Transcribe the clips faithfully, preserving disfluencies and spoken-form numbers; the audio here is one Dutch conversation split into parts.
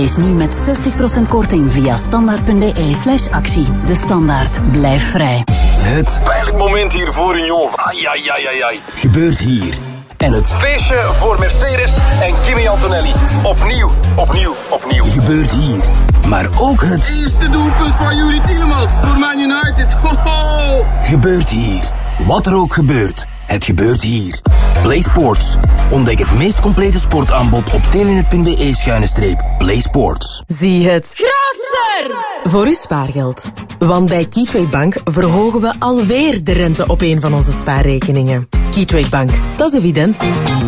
Lees nu met zestig procent korting via standaard.be slash actie. De Standaard. Blijf vrij. Het pijnlijk moment hier voor een jongen. Ai, ai, ai, ai, ai. Gebeurt hier. En het feestje voor Mercedes en Kimi Antonelli. Opnieuw, opnieuw, opnieuw. Gebeurt hier. Maar ook het eerste doelpunt van Yuri Tielemans voor Man United. Ho-ho! Gebeurt hier. Wat er ook gebeurt, het gebeurt hier. Play Sports. Ontdek het meest complete sportaanbod op telenet.be schuine streep Play Sports. Zie het groter voor uw spaargeld. Want bij Keytrade Bank verhogen we alweer de rente op een van onze spaarrekeningen. Keytrade Bank, dat is evident.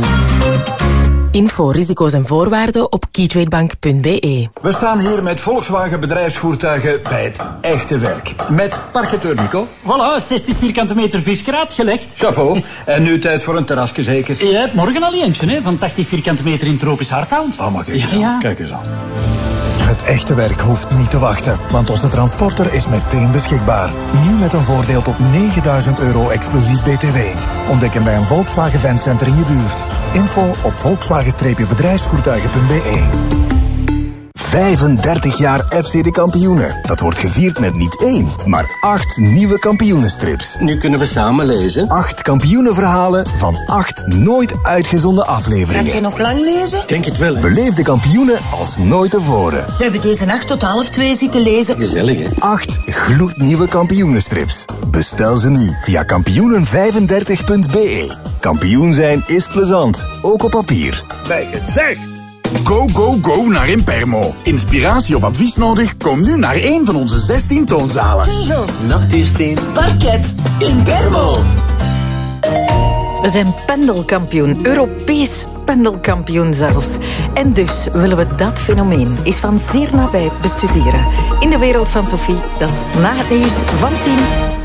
Info, risico's en voorwaarden op keytradebank punt be. We staan hier met Volkswagen bedrijfsvoertuigen bij het echte werk. Met parketeur Nico. Voilà, zestig vierkante meter visgraat gelegd. Chapeau. En nu tijd voor een terrasje zeker? Je hebt morgen al eentje, hè, van tachtig vierkante meter in tropisch hardhout. Oh, maar kijk eens, ja, ja. Kijk eens aan. Het echte werk hoeft niet te wachten, want onze transporter is meteen beschikbaar. Nu met een voordeel tot negenduizend euro exclusief B T W. Ontdek hem bij een Volkswagen Fancenter in je buurt. Info op volkswagen bedrijfsvoertuigen punt be. vijfendertig jaar F C de Kampioenen. Dat wordt gevierd met niet één, maar acht nieuwe kampioenenstrips. Nu kunnen we samen lezen. Acht kampioenenverhalen van acht nooit uitgezonden afleveringen. Ga je nog lang lezen? Denk het wel, hè? Beleef de kampioenen als nooit tevoren. We hebben deze nacht tot half twee zitten lezen. Gezellig, hè? Acht gloednieuwe kampioenenstrips. Bestel ze nu via kampioenen vijfendertig punt be. Kampioen zijn is plezant, ook op papier. Bij gedacht. Go, go, go naar Impermo. Inspiratie of advies nodig? Kom nu naar een van onze zestien toonzalen. Tegels, natuursteen, parket, Impermo. We zijn pendelkampioen, Europees pendelkampioen zelfs. En dus willen we dat fenomeen eens van zeer nabij bestuderen. In de wereld van Sophie, dat is na het nieuws van tien.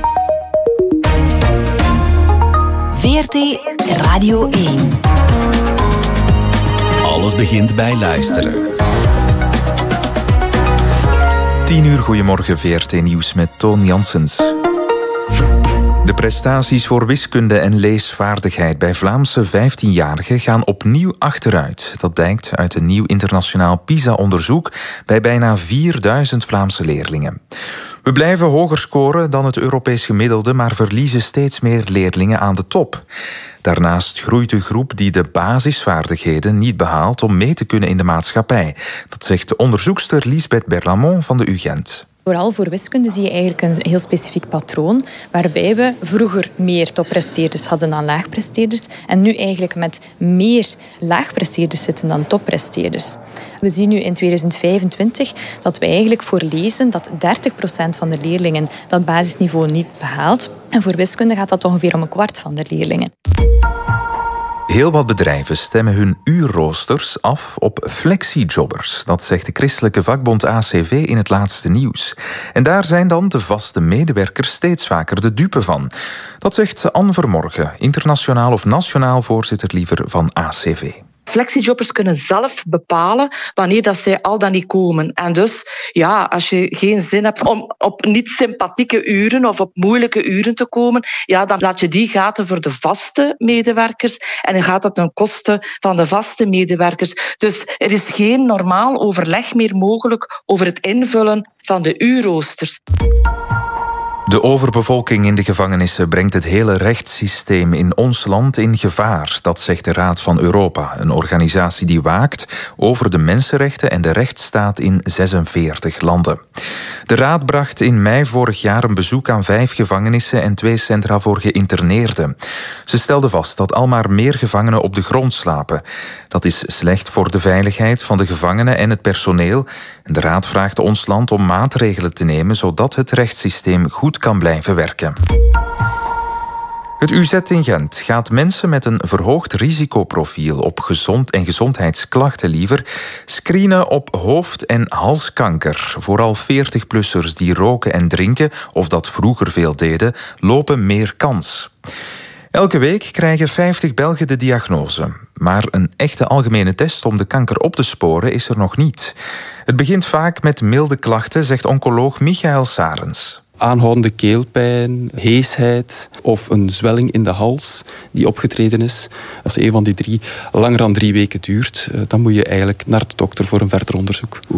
V R T Radio één. Alles begint bij luisteren. tien uur, goedemorgen, V R T Nieuws met Toon Janssens. De prestaties voor wiskunde en leesvaardigheid bij Vlaamse vijftienjarigen gaan opnieuw achteruit. Dat blijkt uit een nieuw internationaal PISA-onderzoek bij bijna vierduizend Vlaamse leerlingen. We blijven hoger scoren dan het Europees gemiddelde, maar verliezen steeds meer leerlingen aan de top. Daarnaast groeit de groep die de basisvaardigheden niet behaalt om mee te kunnen in de maatschappij. Dat zegt de onderzoekster Lisbeth Berlamont van de U Gent. Vooral voor wiskunde zie je eigenlijk een heel specifiek patroon, waarbij we vroeger meer toppresteerders hadden dan laagpresteerders en nu eigenlijk met meer laagpresteerders zitten dan toppresteerders. We zien nu in tweeduizend vijfentwintig dat we eigenlijk voor lezen dat dertig procent van de leerlingen dat basisniveau niet behaalt. En voor wiskunde gaat dat ongeveer om een kwart van de leerlingen. Heel wat bedrijven stemmen hun uurroosters af op flexijobbers. Dat zegt de christelijke vakbond A C V in het laatste nieuws. En daar zijn dan de vaste medewerkers steeds vaker de dupe van. Dat zegt Anne Vermorgen, internationaal of nationaal voorzitter liever van A C V. Flexijobbers kunnen zelf bepalen wanneer dat zij al dan niet komen. En dus, ja, als je geen zin hebt om op niet sympathieke uren of op moeilijke uren te komen, ja, dan laat je die gaten voor de vaste medewerkers en dan gaat dat ten koste van de vaste medewerkers. Dus er is geen normaal overleg meer mogelijk over het invullen van de uurroosters. De overbevolking in de gevangenissen brengt het hele rechtssysteem in ons land in gevaar. Dat zegt de Raad van Europa, een organisatie die waakt over de mensenrechten en de rechtsstaat in zesenveertig landen. De Raad bracht in mei vorig jaar een bezoek aan vijf gevangenissen en twee centra voor geïnterneerden. Ze stelden vast dat al maar meer gevangenen op de grond slapen. Dat is slecht voor de veiligheid van de gevangenen en het personeel. En de Raad vraagt ons land om maatregelen te nemen zodat het rechtssysteem goed kan blijven werken. Het U Z in Gent gaat mensen met een verhoogd risicoprofiel op gezond en gezondheidsklachten liever screenen op hoofd- en halskanker. Vooral veertig-plussers die roken en drinken, of dat vroeger veel deden, lopen meer kans. Elke week krijgen vijftig Belgen de diagnose. Maar een echte algemene test om de kanker op te sporen is er nog niet. Het begint vaak met milde klachten, zegt oncoloog Michael Sarens. Aanhoudende keelpijn, heesheid of een zwelling in de hals die opgetreden is. Als een van die drie langer dan drie weken duurt, dan moet je eigenlijk naar de dokter voor een verder onderzoek.